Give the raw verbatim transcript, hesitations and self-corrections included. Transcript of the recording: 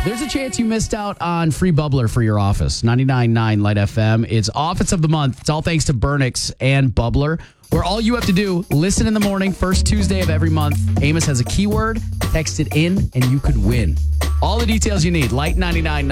There's a chance you missed out on free bubbler for your office. ninety-nine point nine Light F M. It's Office of the Month. It's all thanks to Burnix and Bubbler, where all you have to do, listen in the morning, first Tuesday of every month. Amos has a keyword, text it in, and you could win. All the details you need. Light ninety-nine point nine.